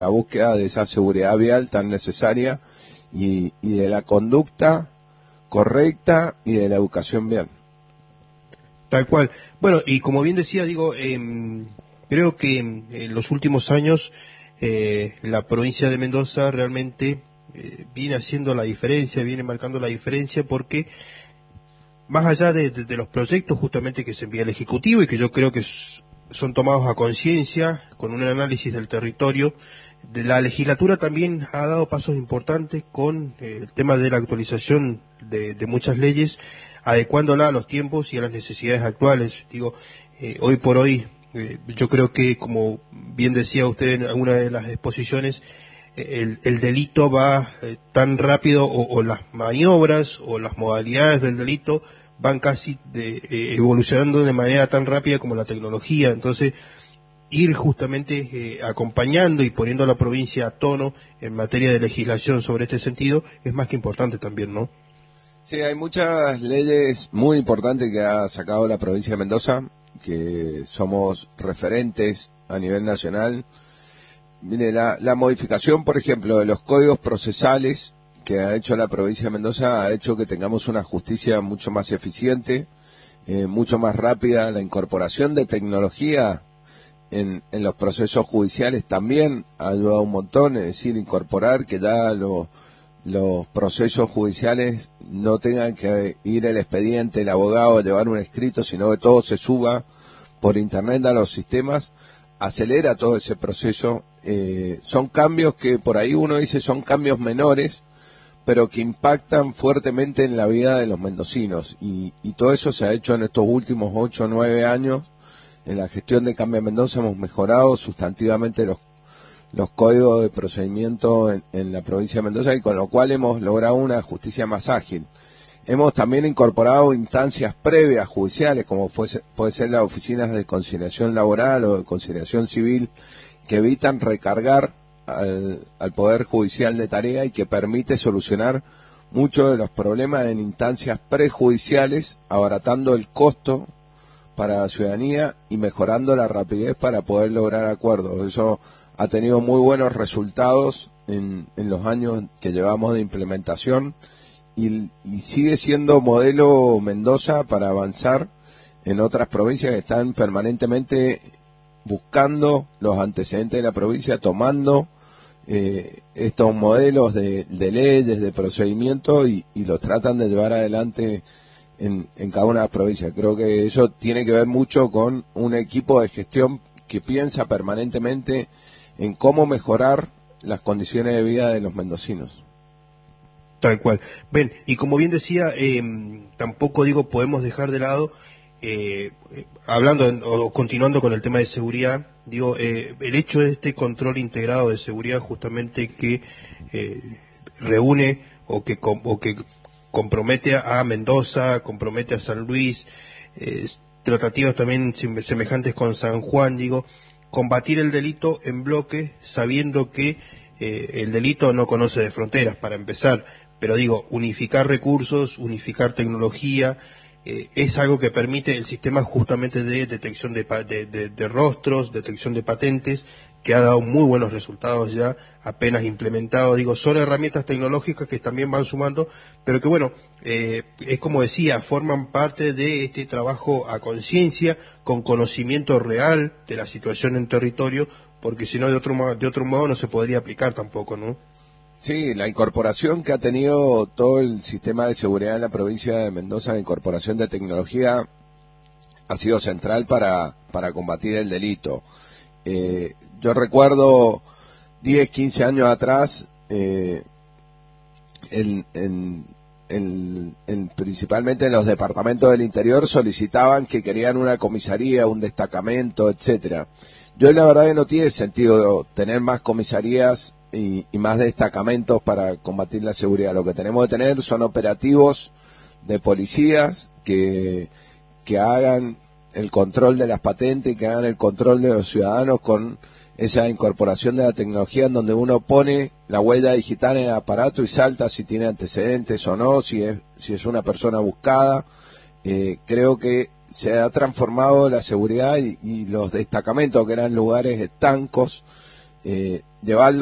la búsqueda de esa seguridad vial tan necesaria y de la conducta correcta y de la educación vial. Tal cual. Bueno, y como bien decía, digo, creo que en los últimos años la provincia de Mendoza realmente viene haciendo la diferencia, viene marcando la diferencia porque más allá de los proyectos justamente que se envía al Ejecutivo y que yo creo que son tomados a conciencia con un análisis del territorio, de la legislatura también ha dado pasos importantes con el tema de la actualización de muchas leyes, adecuándola a los tiempos y a las necesidades actuales. Digo, hoy por hoy, yo creo que, como bien decía usted en alguna de las exposiciones, el delito va tan rápido, o las maniobras o las modalidades del delito van casi evolucionando de manera tan rápida como la tecnología. Entonces, ir justamente acompañando y poniendo a la provincia a tono en materia de legislación sobre este sentido es más que importante también, ¿no? Sí, hay muchas leyes muy importantes que ha sacado la provincia de Mendoza, que somos referentes a nivel nacional. Mire, la modificación, por ejemplo, de los códigos procesales que ha hecho la provincia de Mendoza ha hecho que tengamos una justicia mucho más eficiente, mucho más rápida. La incorporación de tecnología en los procesos judiciales también ha ayudado un montón, es decir, incorporar que ya los procesos judiciales no tengan que ir el expediente, el abogado a llevar un escrito, sino que todo se suba por internet a los sistemas, acelera todo ese proceso. Son cambios que por ahí uno dice son cambios menores, pero que impactan fuertemente en la vida de los mendocinos, y todo eso se ha hecho en estos últimos 8 o 9 años. En la gestión de Cambia Mendoza hemos mejorado sustantivamente los códigos de procedimiento en la provincia de Mendoza, y con lo cual hemos logrado una justicia más ágil. Hemos también incorporado instancias previas judiciales, como puede ser las oficinas de conciliación laboral o de conciliación civil, que evitan recargar al Poder Judicial de tarea y que permite solucionar muchos de los problemas en instancias prejudiciales, abaratando el costo para la ciudadanía y mejorando la rapidez para poder lograr acuerdos. Eso ha tenido muy buenos resultados en los años que llevamos de implementación, y sigue siendo modelo Mendoza para avanzar en otras provincias que están permanentemente buscando los antecedentes de la provincia, tomando estos modelos de leyes, de procedimiento, y los tratan de llevar adelante en cada una de las provincias. Creo que eso tiene que ver mucho con un equipo de gestión que piensa permanentemente en cómo mejorar las condiciones de vida de los mendocinos. Tal cual. Ven, y como bien decía, tampoco podemos dejar de lado, hablando o continuando con el tema de seguridad, el hecho de este control integrado de seguridad justamente que reúne o que compromete a Mendoza, compromete a San Luis, tratativas también semejantes con San Juan, combatir el delito en bloque, sabiendo que el delito no conoce de fronteras, para empezar, pero unificar recursos, unificar tecnología, es algo que permite el sistema justamente de detección de rostros, detección de patentes, que ha dado muy buenos resultados ya, apenas implementado. Son herramientas tecnológicas que también van sumando, pero que es como decía, forman parte de este trabajo a conciencia, con conocimiento real de la situación en territorio, porque si no, de otro modo no se podría aplicar tampoco, ¿no? Sí, la incorporación que ha tenido todo el sistema de seguridad en la provincia de Mendoza, la incorporación de tecnología, ha sido central para combatir el delito. Yo recuerdo 10, 15 años atrás, principalmente en los departamentos del interior solicitaban que querían una comisaría, un destacamento, etcétera. Yo la verdad que no tiene sentido tener más comisarías y más destacamentos para combatir la seguridad. Lo que tenemos que tener son operativos de policías que hagan el control de las patentes y que hagan el control de los ciudadanos con esa incorporación de la tecnología, en donde uno pone la huella digital en el aparato y salta si tiene antecedentes o no, si es una persona buscada. Creo que se ha transformado la seguridad, y los destacamentos, que eran lugares estancos, llevarlo